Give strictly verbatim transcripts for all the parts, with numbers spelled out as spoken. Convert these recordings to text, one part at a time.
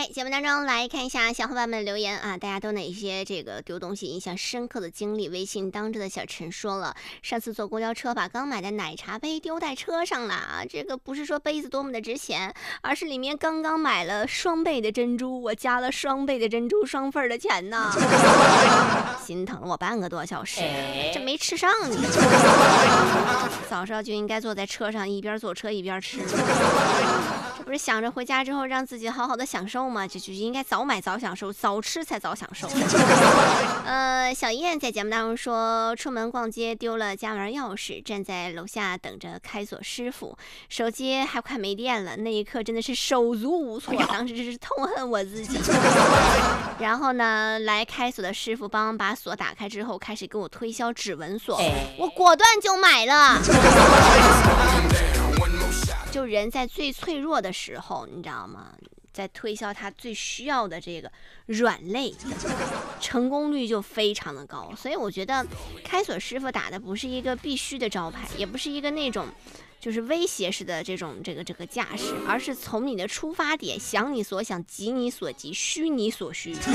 节目当中来看一下小伙伴们的留言啊，大家都哪些这个丢东西印象深刻的经历？微信当着的小陈说了，上次坐公交车把刚买的奶茶杯丢在车上了啊，这个不是说杯子多么的值钱，而是里面刚刚买了双倍的珍珠，我加了双倍的珍珠双份的钱呢，心疼了我半个多小时，这没吃上你。早上就应该坐在车上一边坐车一边吃，这不是想着回家之后让自己好好的享受吗？这就应该早买早享受，早吃才早享受。呃，小燕在节目当中说，出门逛街丢了家门钥匙，站在楼下等着开锁师傅，手机还快没电了，那一刻真的是手足无措，当时真是痛恨我自己。然后呢，来开锁的师傅帮把锁打开之后，开始给我推销指纹锁，我果断就买了。就人在最脆弱的时候，你知道吗？在推销他最需要的这个软肋，成功率就非常的高。所以我觉得开锁师傅打的不是一个必须的招牌，也不是一个那种就是威胁式的这种这个这个架势，而是从你的出发点，想你所想，急你所急，需你所需，是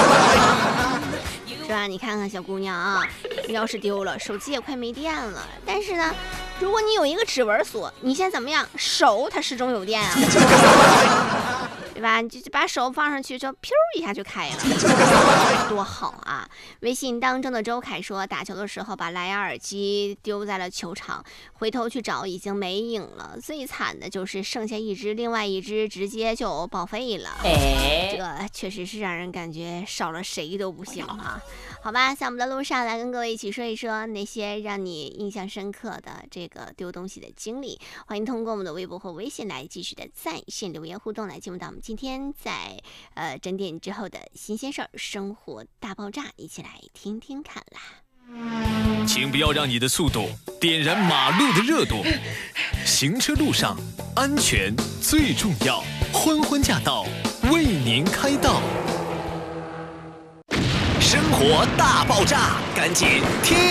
吧？你看看小姑娘啊，钥匙丢了，手机也快没电了，但是呢，如果你有一个指纹锁，你现在怎么样？手它始终有电啊。对吧？你就把手放上去，就噗一下就开了，多好啊！微信当中的周凯说，打球的时候把蓝牙耳机丢在了球场，回头去找已经没影了。最惨的就是剩下一只，另外一只直接就报废了。这确实是让人感觉少了谁都不行啊！好吧，在我们的路上来跟各位一起说一说那些让你印象深刻的这个丢东西的经历。欢迎通过我们的微博和微信来继续的在线留言互动，来进入到我们今天在呃整点之后的新鲜事儿生活大爆炸，一起来听听看啦。 请不要让你的速度点燃马路的热度，行车路上安全最重要。欢欢驾到，为您开道。生活大爆炸，赶紧听。